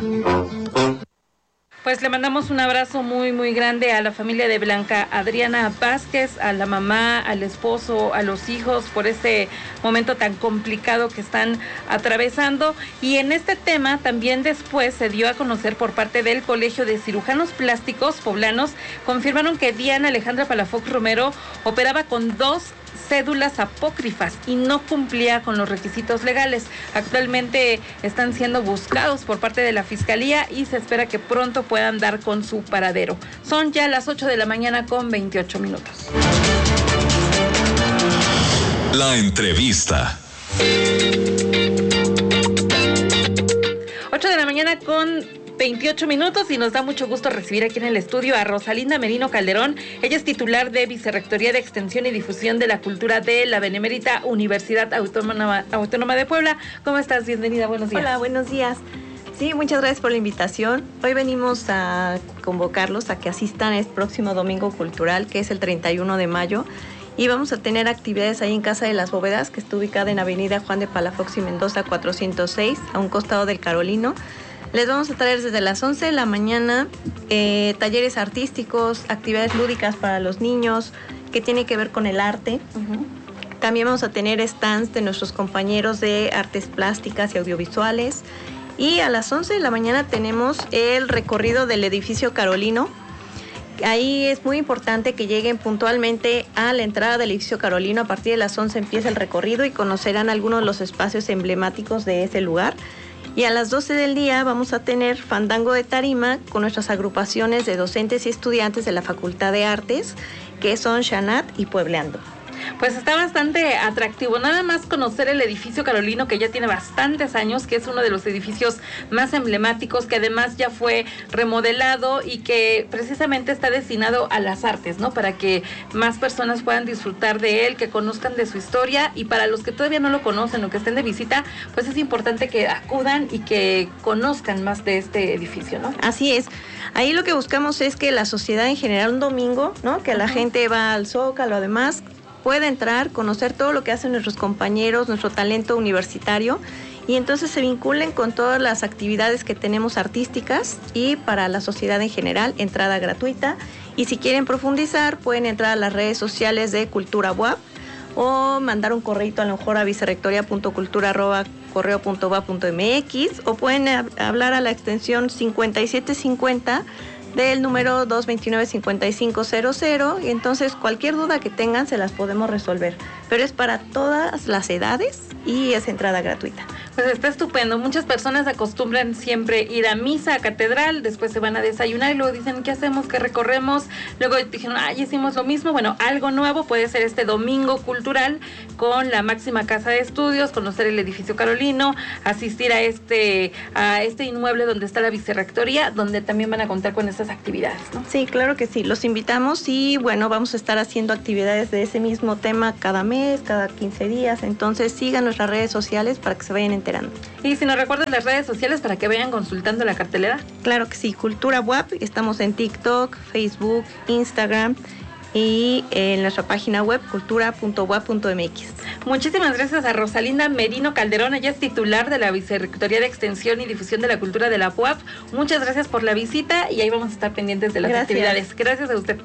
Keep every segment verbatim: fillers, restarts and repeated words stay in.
Pues le mandamos un abrazo muy, muy grande a la familia de Blanca Adriana Vázquez, a la mamá, al esposo, a los hijos, por este momento tan complicado que están atravesando. Y en este tema también después se dio a conocer por parte del Colegio de Cirujanos Plásticos Poblanos, confirmaron que Diana Alejandra Palafox Romero operaba con dos cédulas apócrifas y no cumplía con los requisitos legales. Actualmente están siendo buscados por parte de la Fiscalía y se espera que pronto puedan dar con su paradero. Son ya las ocho de la mañana con veintiocho minutos. La entrevista. ocho de la mañana con veintiocho minutos y nos da mucho gusto recibir aquí en el estudio a Rosalinda Merino Calderón. Ella es titular de Vicerrectoría de Extensión y Difusión de la Cultura de la Benemérita Universidad Autónoma, Autónoma de Puebla. ¿Cómo estás? Bienvenida, buenos días. Hola, buenos días. Sí, muchas gracias por la invitación. Hoy venimos a convocarlos a que asistan el próximo Domingo Cultural, que es el treinta y uno de mayo. Y vamos a tener actividades ahí en Casa de las Bóvedas, que está ubicada en Avenida Juan de Palafox y Mendoza cuatrocientos seis, a un costado del Carolino. Les vamos a traer desde las once de la mañana eh, talleres artísticos, actividades lúdicas para los niños, que tiene que ver con el arte. Uh-huh. También vamos a tener stands de nuestros compañeros de artes plásticas y audiovisuales. Y a las once de la mañana tenemos el recorrido del edificio Carolino. Ahí es muy importante que lleguen puntualmente a la entrada del edificio Carolino. A partir de las once empieza el recorrido y conocerán algunos de los espacios emblemáticos de ese lugar. Y a las doce del día vamos a tener fandango de tarima con nuestras agrupaciones de docentes y estudiantes de la Facultad de Artes, que son Shanat y Puebleando. Pues está bastante atractivo, nada más conocer el edificio Carolino, que ya tiene bastantes años, que es uno de los edificios más emblemáticos, que además ya fue remodelado y que precisamente está destinado a las artes, ¿no? Para que más personas puedan disfrutar de él, que conozcan de su historia, y para los que todavía no lo conocen o que estén de visita, pues es importante que acudan y que conozcan más de este edificio, ¿no? Así es. Ahí lo que buscamos es que la sociedad en general un domingo, ¿no? Que la uh-huh. gente va al Zócalo, además puede entrar, conocer todo lo que hacen nuestros compañeros, nuestro talento universitario, y entonces se vinculen con todas las actividades que tenemos artísticas y para la sociedad en general, entrada gratuita. Y si quieren profundizar, pueden entrar a las redes sociales de Cultura U A P o mandar un correo a lo mejor a vicerrectoría punto cultura arroba correo punto u a p punto m x, o pueden hablar a la extensión cincuenta y siete cincuenta del número dos veintinueve cincuenta y cinco cero cero, y entonces cualquier duda que tengan se las podemos resolver, pero es para todas las edades y es entrada gratuita. Pues está estupendo. Muchas personas acostumbran siempre ir a misa, a catedral, después se van a desayunar y luego dicen, ¿qué hacemos? ¿Qué recorremos? Luego dijeron, ay, hicimos lo mismo. Bueno, algo nuevo puede ser este Domingo Cultural con la máxima casa de estudios, conocer el edificio Carolino, asistir a este, a este inmueble donde está la vicerrectoría, donde también van a contar con estas actividades, ¿no? Sí, claro que sí. Los invitamos y bueno, vamos a estar haciendo actividades de ese mismo tema cada mes, cada quince días. Entonces sigan nuestras redes sociales para que se vayan enterando. Y si nos recuerdas las redes sociales para que vayan consultando la cartelera. Claro que sí, Cultura U A P, estamos en TikTok, Facebook, Instagram y en nuestra página web cultura punto u a p punto m x. Muchísimas gracias a Rosalinda Merino Calderón, ella es titular de la Vicerrectoría de Extensión y Difusión de la Cultura de la U A P. Muchas gracias por la visita y ahí vamos a estar pendientes de las gracias. actividades. Gracias a usted.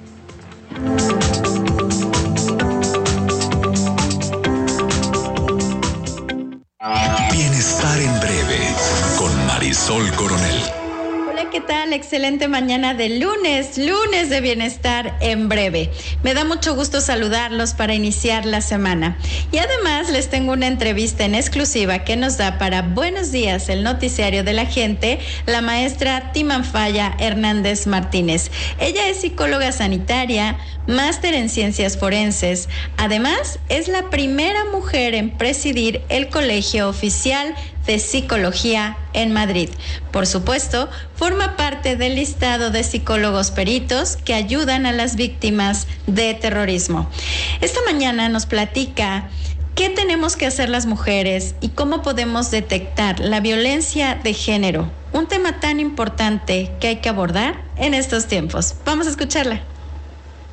Bienestar en breve con Marisol Coronel. Hola, ¿qué tal? Excelente mañana de lunes, lunes de Bienestar en breve. Me da mucho gusto saludarlos para iniciar la semana. Y además les tengo una entrevista en exclusiva que nos da para Buenos Días, el noticiario de la gente, la maestra Timanfaya Hernández Martínez. Ella es psicóloga sanitaria, máster en ciencias forenses. Además, es la primera mujer en presidir el Colegio Oficial de Psicología en Madrid. Por supuesto, forma parte del listado de psicólogos peritos que ayudan a las víctimas de terrorismo. Esta mañana nos platica qué tenemos que hacer las mujeres y cómo podemos detectar la violencia de género, un tema tan importante que hay que abordar en estos tiempos. Vamos a escucharla.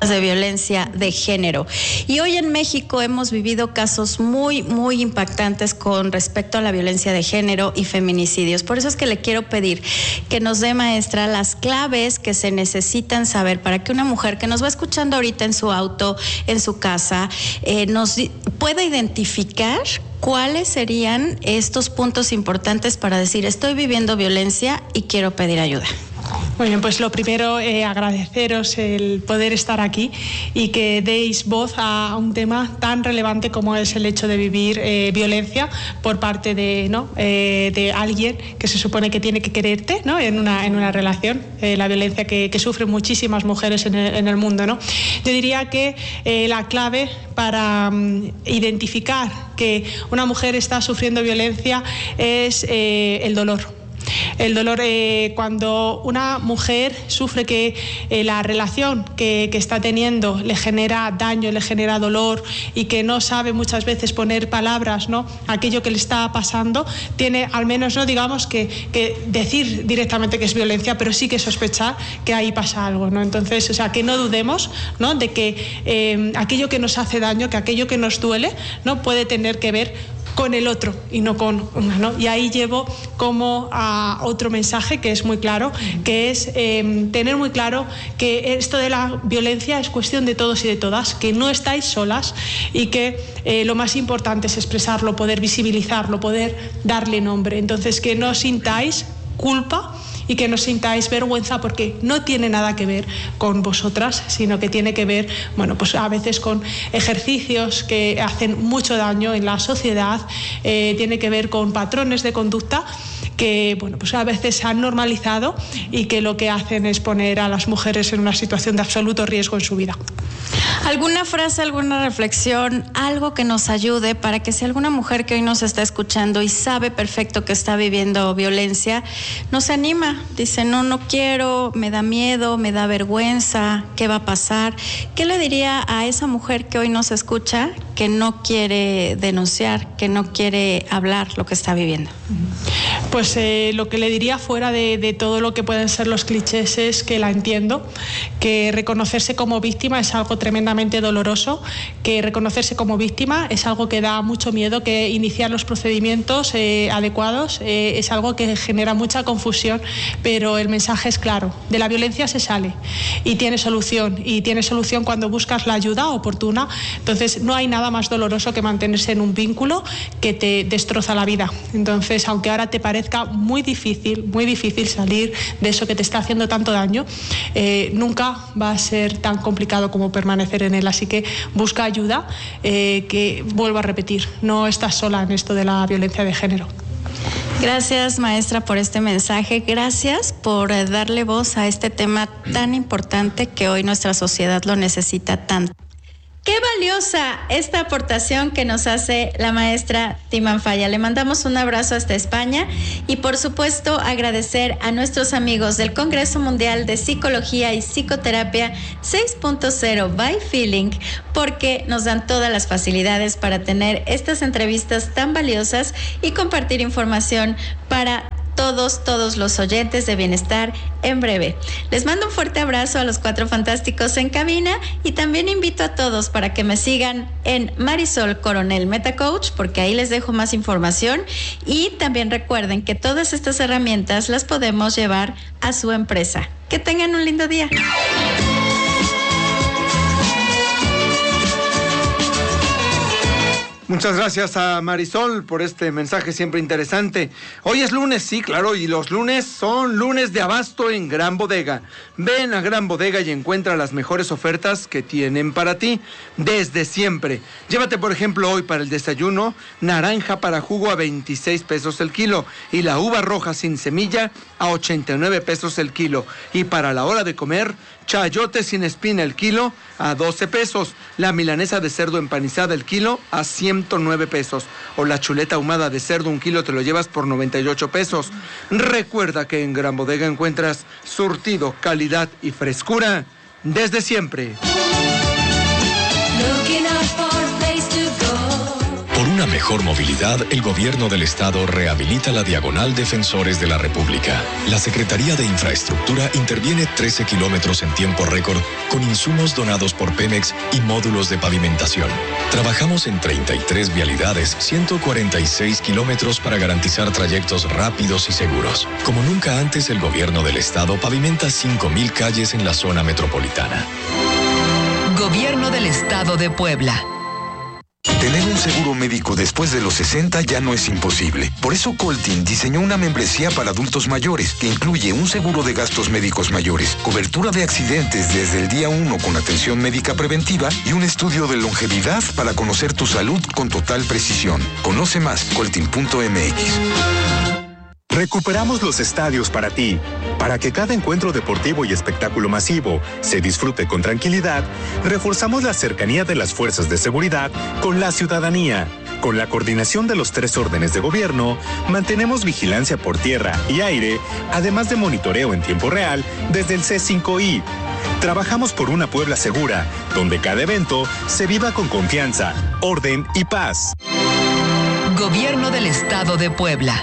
de violencia de género. Y hoy en México hemos vivido casos muy, muy impactantes con respecto a la violencia de género y feminicidios. Por eso es que le quiero pedir que nos dé, maestra, las claves que se necesitan saber para que una mujer que nos va escuchando ahorita en su auto, en su casa, eh, nos pueda identificar cuáles serían estos puntos importantes para decir: estoy viviendo violencia y quiero pedir ayuda. Muy bien, pues lo primero, eh, agradeceros el poder estar aquí y que deis voz a un tema tan relevante como es el hecho de vivir eh, violencia por parte de, ¿no? eh, de alguien que se supone que tiene que quererte, ¿no? en, una, en una relación, eh, la violencia que, que sufren muchísimas mujeres en el, en el mundo, ¿no? Yo diría que eh, la clave para um, identificar que una mujer está sufriendo violencia es eh, el dolor. El dolor, eh, cuando una mujer sufre que eh, la relación que, que está teniendo le genera daño, le genera dolor y que no sabe muchas veces poner palabras, ¿no?, a aquello que le está pasando, tiene al menos, no digamos que, que decir directamente que es violencia, pero sí que sospechar que ahí pasa algo, ¿no? Entonces, o sea, que no dudemos, ¿no?, de que eh, aquello que nos hace daño, que aquello que nos duele, ¿no?, puede tener que ver con el otro y no con una, ¿no? Y ahí llevo como a otro mensaje que es muy claro, que es eh, tener muy claro que esto de la violencia es cuestión de todos y de todas, que no estáis solas y que eh, lo más importante es expresarlo, poder visibilizarlo, poder darle nombre. Entonces, que no sintáis culpa y que no sintáis vergüenza, porque no tiene nada que ver con vosotras, sino que tiene que ver, bueno, pues a veces con ejercicios que hacen mucho daño en la sociedad, eh, tiene que ver con patrones de conducta que, bueno, pues a veces se han normalizado y que lo que hacen es poner a las mujeres en una situación de absoluto riesgo en su vida. ¿Alguna frase, alguna reflexión, algo que nos ayude para que si alguna mujer que hoy nos está escuchando y sabe perfecto que está viviendo violencia, no se anima? Dice, no, no quiero, me da miedo, me da vergüenza, ¿qué va a pasar? ¿Qué le diría a esa mujer que hoy nos escucha que no quiere denunciar, que no quiere hablar lo que está viviendo? Pues eh, lo que le diría, fuera de, de todo lo que pueden ser los clichés, es que la entiendo, que reconocerse como víctima es algo tremendamente doloroso, que reconocerse como víctima es algo que da mucho miedo, que iniciar los procedimientos eh, adecuados eh, es algo que genera mucha confusión, pero el mensaje es claro: de la violencia se sale y tiene solución, y tiene solución cuando buscas la ayuda oportuna. Entonces, no hay nada más doloroso que mantenerse en un vínculo que te destroza la vida. Entonces, aunque ahora te parezca muy difícil, muy difícil salir de eso que te está haciendo tanto daño, eh, nunca va a ser tan complicado como permanecer en él. Así que busca ayuda, eh, que vuelvo a repetir, no estás sola en esto de la violencia de género. Gracias, maestra, por este mensaje. Gracias por darle voz a este tema tan importante que hoy nuestra sociedad lo necesita tanto. Qué valiosa esta aportación que nos hace la maestra Timanfaya. Le mandamos un abrazo hasta España y, por supuesto, agradecer a nuestros amigos del Congreso Mundial de Psicología y Psicoterapia seis punto cero by Feeling, porque nos dan todas las facilidades para tener estas entrevistas tan valiosas y compartir información para todos, todos los oyentes de Bienestar en Breve. Les mando un fuerte abrazo a los cuatro fantásticos en cabina y también invito a todos para que me sigan en Marisol Coronel Metacoach, porque ahí les dejo más información, y también recuerden que todas estas herramientas las podemos llevar a su empresa. Que tengan un lindo día. Muchas gracias a Marisol por este mensaje siempre interesante. Hoy es lunes, sí, claro, y los lunes son lunes de abasto en Gran Bodega. Ven a Gran Bodega y encuentra las mejores ofertas que tienen para ti desde siempre. Llévate, por ejemplo, hoy para el desayuno, naranja para jugo a veintiséis pesos el kilo y la uva roja sin semilla a ochenta y nueve pesos el kilo. Y para la hora de comer, chayote sin espina el kilo a doce pesos, la milanesa de cerdo empanizada el kilo a ciento nueve pesos, o la chuleta ahumada de cerdo un kilo te lo llevas por noventa y ocho pesos. Recuerda que en Gran Bodega encuentras surtido, calidad y frescura desde siempre. Por una mejor movilidad, el Gobierno del Estado rehabilita la Diagonal Defensores de la República. La Secretaría de Infraestructura interviene trece kilómetros en tiempo récord con insumos donados por Pemex y módulos de pavimentación. Trabajamos en treinta y tres vialidades, ciento cuarenta y seis kilómetros para garantizar trayectos rápidos y seguros. Como nunca antes, el Gobierno del Estado pavimenta cinco mil calles en la zona metropolitana. Gobierno del Estado de Puebla. Tener un seguro médico después de los sesenta ya no es imposible. Por eso Coltin diseñó una membresía para adultos mayores que incluye un seguro de gastos médicos mayores, cobertura de accidentes desde el día uno con atención médica preventiva y un estudio de longevidad para conocer tu salud con total precisión. Conoce más, coltin punto m x. Recuperamos los estadios para ti. Para que cada encuentro deportivo y espectáculo masivo se disfrute con tranquilidad, reforzamos la cercanía de las fuerzas de seguridad con la ciudadanía. Con la coordinación de los tres órdenes de gobierno, mantenemos vigilancia por tierra y aire, además de monitoreo en tiempo real desde el C cinco I. Trabajamos por una Puebla segura, donde cada evento se viva con confianza, orden y paz. Gobierno del Estado de Puebla.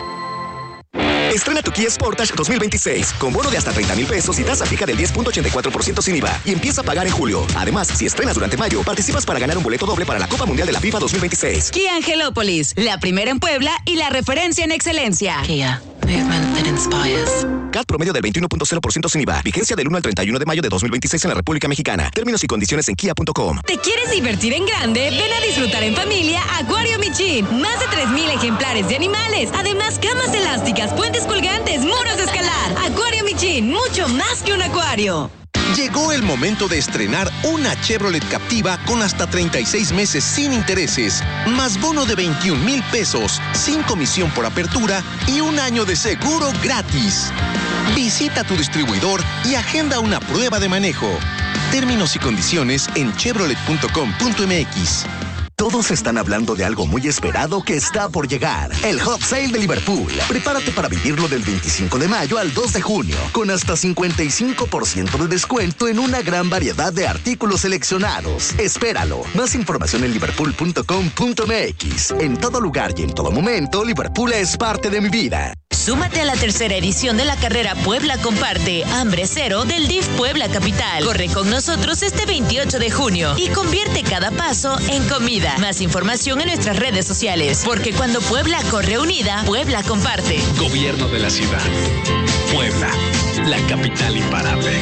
Estrena tu Kia Sportage dos mil veintiséis con bono de hasta treinta mil pesos y tasa fija del diez punto ochenta y cuatro por ciento sin I V A y empieza a pagar en julio. Además, si estrenas durante mayo, participas para ganar un boleto doble para la Copa Mundial de la FIFA dos mil veintiséis. Kia Angelópolis, la primera en Puebla y la referencia en excelencia. Kia, movement that inspires. C A T promedio del veintiuno punto cero por ciento sin I V A. Vigencia del uno al treinta y uno de mayo de dos mil veintiséis en la República Mexicana. Términos y condiciones en kia punto com. ¿Te quieres divertir en grande? Ven a disfrutar en familia Acuario Michin. Más de tres mil ejemplares de animales. Además, camas elásticas, puentes colgantes, muros de escalar. Acuario Michin, mucho más que un acuario. Llegó el momento de estrenar una Chevrolet Captiva con hasta treinta y seis meses sin intereses, más bono de veintiún mil pesos, sin comisión por apertura y un año de seguro gratis. Visita tu distribuidor y agenda una prueba de manejo. Términos y condiciones en chevrolet punto com punto m x. Todos están hablando de algo muy esperado que está por llegar. El Hot Sale de Liverpool. Prepárate para vivirlo del veinticinco de mayo al dos de junio, con hasta cincuenta y cinco por ciento de descuento en una gran variedad de artículos seleccionados. Espéralo. Más información en liverpool punto com punto m x. En todo lugar y en todo momento, Liverpool es parte de mi vida. Súmate a la tercera edición de la carrera Puebla Comparte, Hambre Cero del D I F Puebla Capital. Corre con nosotros este veintiocho de junio y convierte cada paso en comida. Más información en nuestras redes sociales, porque cuando Puebla corre unida, Puebla comparte. Gobierno de la ciudad. Puebla, la capital imparable.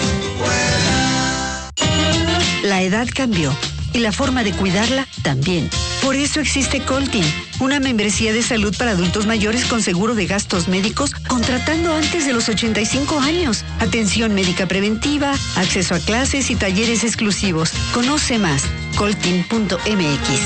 La edad cambió y la forma de cuidarla también. Por eso existe Coltin, una membresía de salud para adultos mayores con seguro de gastos médicos, contratando antes de los ochenta y cinco años. Atención médica preventiva, acceso a clases y talleres exclusivos. Conoce más, coltin punto m x.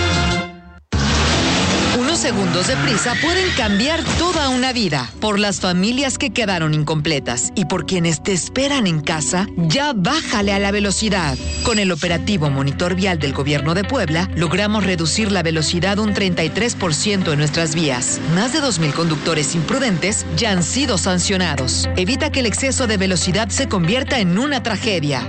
Unos segundos de prisa pueden cambiar toda una vida. Por las familias que quedaron incompletas y por quienes te esperan en casa, ya bájale a la velocidad. Con el operativo Monitor Vial del Gobierno de Puebla, logramos reducir la velocidad un treinta y tres por ciento en nuestras vías. Más de dos mil conductores imprudentes ya han sido sancionados. Evita que el exceso de velocidad se convierta en una tragedia.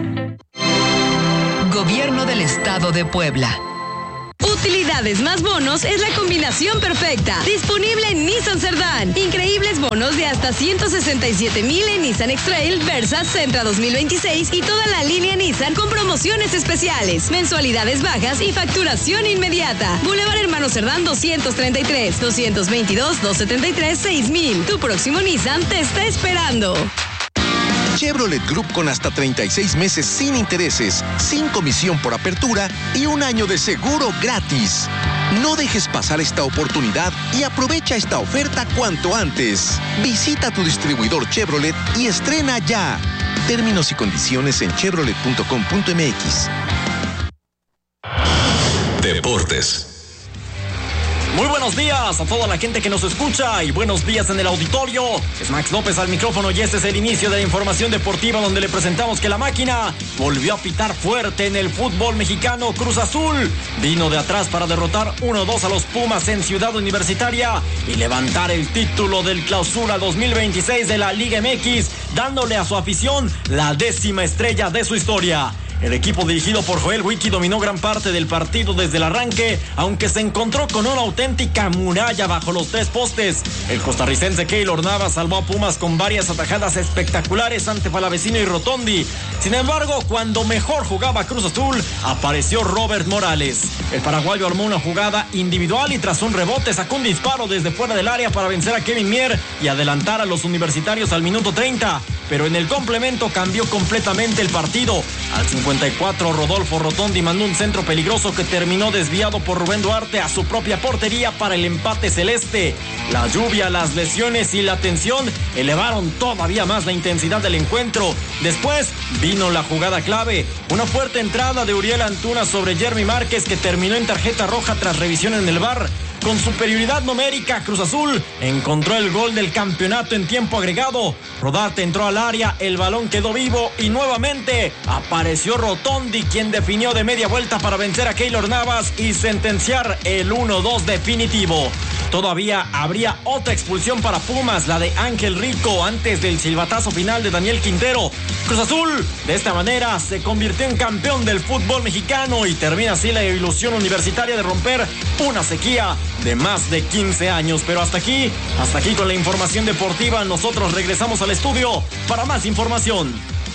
Gobierno del Estado de Puebla. Utilidades más bonos es la combinación perfecta. Disponible en Nissan Cerdán. Increíbles bonos de hasta ciento sesenta y siete mil en Nissan X-Trail, Versa, Sentra dos mil veintiséis y toda la línea Nissan con promociones especiales, mensualidades bajas y facturación inmediata. Boulevard Hermano Cerdán doscientos treinta y tres, doscientos veintidós, doscientos setenta y tres, seis mil. Tu próximo Nissan te está esperando. Chevrolet Group con hasta treinta y seis meses sin intereses, sin comisión por apertura y un año de seguro gratis. No dejes pasar esta oportunidad y aprovecha esta oferta cuanto antes. Visita tu distribuidor Chevrolet y estrena ya. Términos y condiciones en chevrolet punto com punto m x. Deportes. Muy buenos días a toda la gente que nos escucha y buenos días en el auditorio. Es Max López al micrófono y este es el inicio de la información deportiva donde le presentamos que la máquina volvió a pitar fuerte en el fútbol mexicano. Cruz Azul vino de atrás para derrotar uno dos a los Pumas en Ciudad Universitaria y levantar el título del Clausura dos mil veintiséis de la Liga M X, dándole a su afición la décima estrella de su historia. El equipo dirigido por Joel Wiki dominó gran parte del partido desde el arranque, aunque se encontró con una auténtica muralla bajo los tres postes. El costarricense Keylor Navas salvó a Pumas con varias atajadas espectaculares ante Palavecino y Rotondi. Sin embargo, cuando mejor jugaba Cruz Azul, apareció Robert Morales. El paraguayo armó una jugada individual y tras un rebote sacó un disparo desde fuera del área para vencer a Kevin Mier y adelantar a los universitarios al minuto treinta. Pero en el complemento cambió completamente el partido. Al cincuenta y cuatro, Rodolfo Rotondi mandó un centro peligroso que terminó desviado por Rubén Duarte a su propia portería para el empate celeste. La lluvia, las lesiones y la tensión elevaron todavía más la intensidad del encuentro. Después vino la jugada clave, una fuerte entrada de Uriel Antuna sobre Jeremy Márquez que terminó en tarjeta roja tras revisión en el V A R. Con superioridad numérica, Cruz Azul encontró el gol del campeonato en tiempo agregado. Rodarte entró al área, el balón quedó vivo y nuevamente apareció Rotondi, quien definió de media vuelta para vencer a Keylor Navas y sentenciar el uno dos definitivo. Todavía habría otra expulsión para Pumas, la de Ángel Rico, antes del silbatazo final de Daniel Quintero. Cruz Azul, de esta manera, se convirtió en campeón del fútbol mexicano y termina así la ilusión universitaria de romper una sequía de más de quince años. Pero hasta aquí, hasta aquí con la información deportiva. Nosotros regresamos al estudio para más información.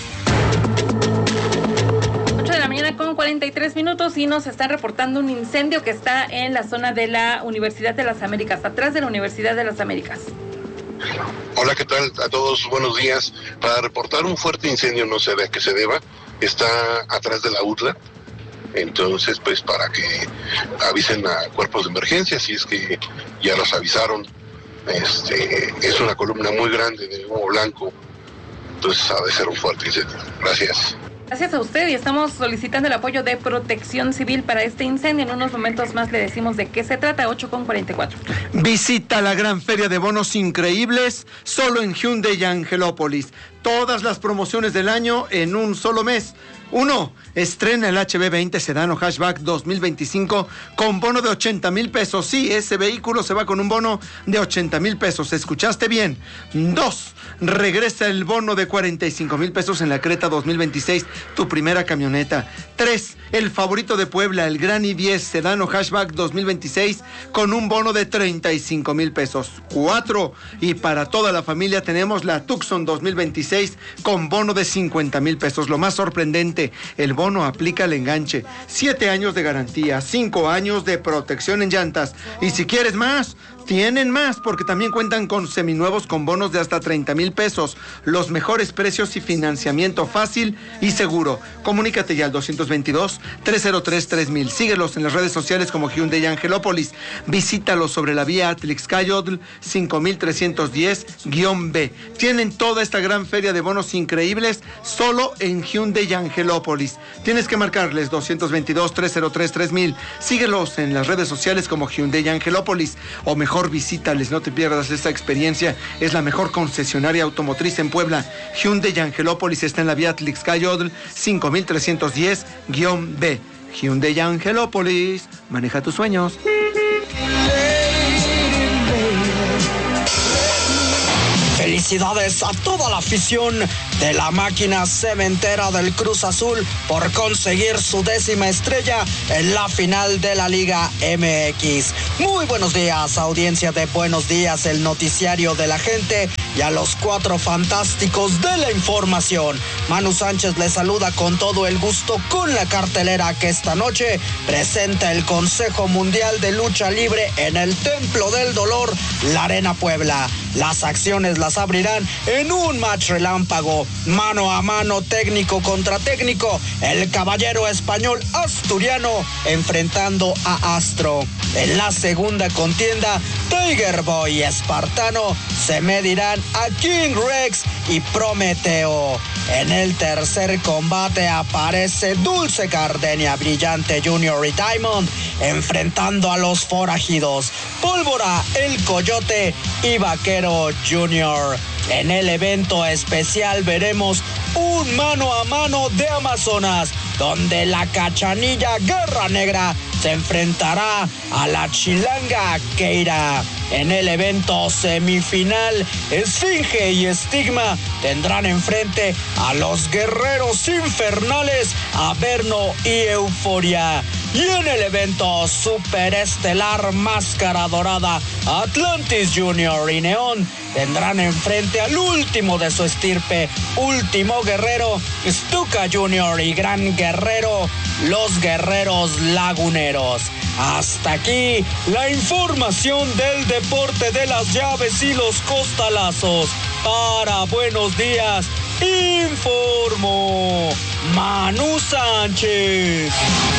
ocho de la mañana con cuarenta y tres minutos y nos están reportando un incendio que está en la zona de la Universidad de las Américas, atrás de la Universidad de las Américas. Hola, ¿qué tal a todos? Buenos días. Para reportar un fuerte incendio, no sé de qué se deba, está atrás de la U T L A. Entonces, pues para que avisen a cuerpos de emergencia, si es que ya los avisaron. Este, es una columna muy grande de humo blanco, entonces ha de ser un fuerte incendio. Gracias. Gracias a usted y estamos solicitando el apoyo de Protección Civil para este incendio. En unos momentos más le decimos de qué se trata. Ocho con cuarenta y cuatro. Visita la gran feria de bonos increíbles solo en Hyundai Angelópolis. Todas las promociones del año en un solo mes. Uno, estrena el H B veinte Sedán o Hatchback dos mil veinticinco con bono de ochenta mil pesos. Sí, ese vehículo se va con un bono de ochenta mil pesos. ¿Escuchaste bien? Dos, regresa el bono de cuarenta y cinco mil pesos en la Creta dos mil veintiséis, tu primera camioneta. Tres, el favorito de Puebla, el Gran i diez Sedán o Hatchback dos mil veintiséis con un bono de treinta y cinco mil pesos. Cuatro, y para toda la familia tenemos la Tucson dos mil veintiséis con bono de cincuenta mil pesos. Lo más sorprendente, el bono aplica el enganche, siete años de garantía, cinco años de protección en llantas. Y si quieres más, tienen más, porque también cuentan con seminuevos con bonos de hasta treinta mil pesos. Los mejores precios y financiamiento fácil y seguro. Comunícate ya al doscientos veintidós, trescientos tres, tres mil. Síguelos en las redes sociales como Hyundai Angelópolis. Visítalos sobre la vía Atlixcayotl cinco mil trescientos diez B. Tienen toda esta gran feria de bonos increíbles solo en Hyundai Angelópolis. Tienes que marcarles doscientos veintidós, trescientos tres, tres mil. Síguelos en las redes sociales como Hyundai Angelópolis o mejor Mejor visítales, no te pierdas esta experiencia. Es la mejor concesionaria automotriz en Puebla. Hyundai Angelópolis está en la vía Atlixcayotl cinco mil trescientos diez B. Hyundai Angelópolis, maneja tus sueños. Felicidades a toda la afición de la máquina cementera del Cruz Azul por conseguir su décima estrella en la final de la Liga M X. Muy buenos días, audiencia de Buenos Días, el noticiario de la gente, y a los cuatro fantásticos de la información. Manu Sánchez les saluda con todo el gusto con la cartelera que esta noche presenta el Consejo Mundial de Lucha Libre en el Templo del Dolor, la Arena Puebla. Las acciones las abrirán en un match relámpago, mano a mano, técnico contra técnico, el caballero español asturiano enfrentando a Astro. En la segunda contienda, Tiger Boy y Espartano se medirán a King Rex y Prometeo. En el tercer combate aparece Dulce Gardenia, Brillante Junior y Diamond enfrentando a los forajidos, Pólvora, el Coyote y Vaquero Junior. En el evento especial veremos un mano a mano de Amazonas, donde la Cachanilla Guerra Negra se enfrentará a la Chilanga Keira. En el evento semifinal, Esfinge y Estigma tendrán enfrente a los guerreros infernales Averno y Euforia. Y en el evento superestelar Máscara Dorada, Atlantis Junior y Neón tendrán enfrente al último de su estirpe, Último Guerrero, Stuka Junior y Gran Guerrero, los Guerreros Laguneros. Hasta aquí la información del deporte de las llaves y los costalazos. Para Buenos Días, informó Manu Sánchez.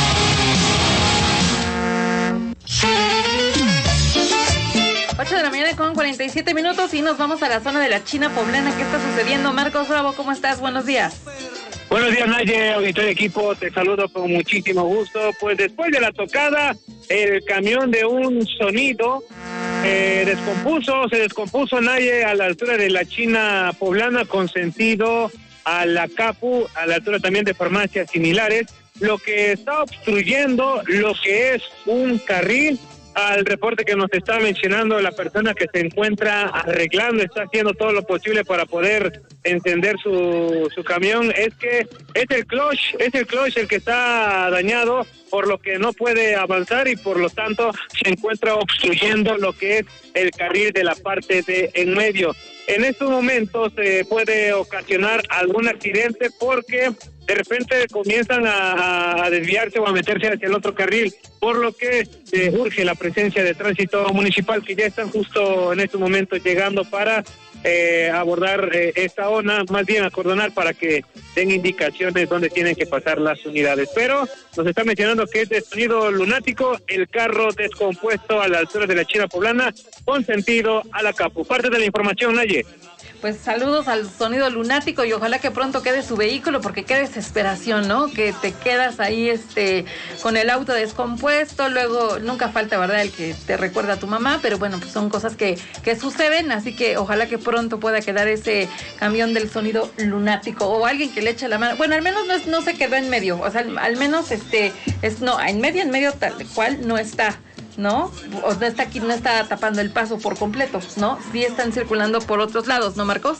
ocho de la mañana con cuarenta y siete minutos y nos vamos a la zona de la China Poblana. ¿Qué está sucediendo? Marcos Bravo, ¿cómo estás? Buenos días. Buenos días, Naye, auditorio de equipo, te saludo con muchísimo gusto. Pues después de la tocada, el camión de un sonido eh, descompuso, se descompuso, Naye, a la altura de la China Poblana, con sentido a la Capu, a la altura también de farmacias similares, lo que está obstruyendo lo que es un carril. Al reporte que nos está mencionando la persona que se encuentra arreglando, está haciendo todo lo posible para poder encender su, su camión, es que es el clutch, es el clutch el que está dañado, por lo que no puede avanzar y por lo tanto se encuentra obstruyendo lo que es el carril de la parte de en medio. En estos momentos se puede ocasionar algún accidente porque de repente comienzan a, a desviarse o a meterse hacia el otro carril, por lo que se urge la presencia de tránsito municipal, que ya están justo en estos momentos llegando para eh, abordar eh, esta zona, más bien acordonar para que den indicaciones dónde tienen que pasar las unidades. Pero nos está mencionando que es de sonido lunático el carro descompuesto a la altura de la China Poblana con sentido a la Capu. Parte de la información, Naye. Pues saludos al sonido lunático y ojalá que pronto quede su vehículo, porque qué desesperación, ¿no? Que te quedas ahí este con el auto descompuesto, luego nunca falta, ¿verdad?, el que te recuerda a tu mamá, pero bueno, pues son cosas que, que suceden, así que ojalá que pronto pueda quedar ese camión del sonido lunático o alguien que le eche la mano. Bueno, al menos no, es, no se quedó en medio, o sea, al, al menos este es no, en medio, en medio tal cual no está, ¿no? O no está aquí, no está tapando el paso por completo, ¿no? Sí están circulando por otros lados, ¿no, Marcos?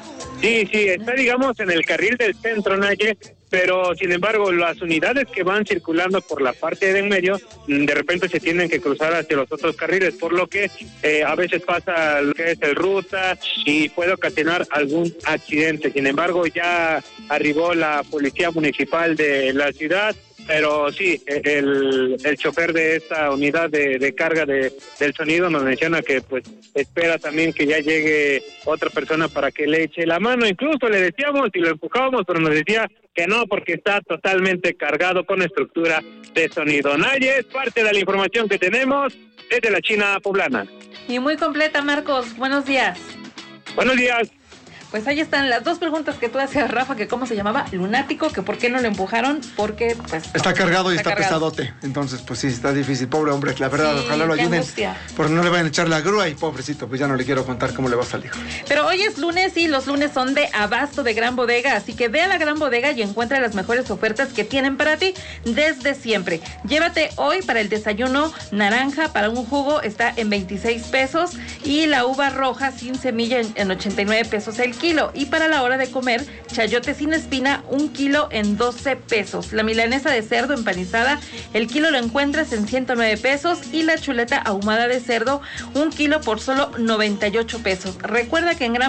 Sí, sí, está, digamos, en el carril del centro, Naye, pero sin embargo las unidades que van circulando por la parte de en medio, de repente se tienen que cruzar hacia los otros carriles, por lo que eh, a veces pasa lo que es el ruta y puede ocasionar algún accidente. Sin embargo, ya arribó la policía municipal de la ciudad, pero sí, el, el chofer de esta unidad de, de carga de, del sonido nos menciona que pues espera también que ya llegue otra persona para que le eche la mano. Incluso le decíamos y lo empujábamos, pero nos decía que no, porque está totalmente cargado con estructura de sonido. Naye, es parte de la información que tenemos desde la China Poblana. Y muy completa, Marcos. Buenos días. Buenos días. Pues ahí están las dos preguntas que tú hacías, Rafa, que cómo se llamaba, lunático, que por qué no lo empujaron, porque pues... Está cargado y está, está cargado. pesadote, entonces pues sí, está difícil, pobre hombre, la verdad, Sí, ojalá lo qué ayuden, angustia. porque no le vayan a echar la grúa y pobrecito, pues ya no le quiero contar cómo le va a salir. Pero hoy es lunes y los lunes son de abasto de Gran Bodega, así que ve a la Gran Bodega y encuentra las mejores ofertas que tienen para ti desde siempre. Llévate hoy para el desayuno naranja, para un jugo está en veintiséis pesos y la uva roja sin semilla en, en ochenta y nueve pesos el kilo, y para la hora de comer, chayote sin espina, un kilo en doce pesos. La milanesa de cerdo empanizada, el kilo lo encuentras en ciento nueve pesos y la chuleta ahumada de cerdo, un kilo por solo noventa y ocho pesos. Recuerda que en Gran